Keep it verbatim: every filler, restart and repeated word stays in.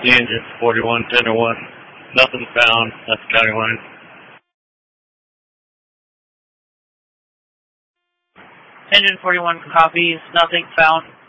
The engine forty-one ten oh one. Nothing found. That's county line. Engine forty-one copies. Nothing found.